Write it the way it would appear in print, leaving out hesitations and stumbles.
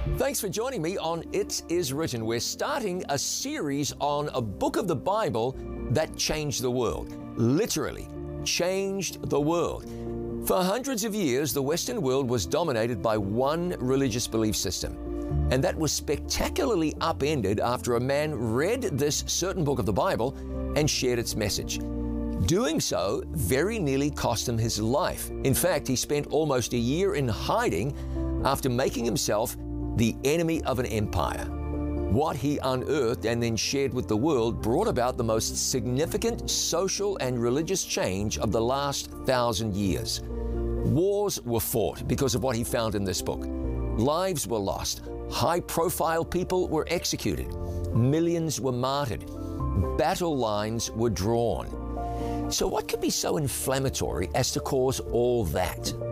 Thanks for joining me on It Is Written. We're starting a series on a book of the Bible that changed the world. Literally changed the world. For hundreds of years, the Western world was dominated by one religious belief system. And that was spectacularly upended after a man read this certain book of the Bible and shared its message. Doing so very nearly cost him his life. In fact, he spent almost a year in hiding after making himself the enemy of an empire. What he unearthed and then shared with the world brought about the most significant social and religious change of the last 1,000 years. Wars were fought because of what he found in this book. Lives were lost. High-profile people were executed. Millions were martyred. Battle lines were drawn. So what could be so inflammatory as to cause all that?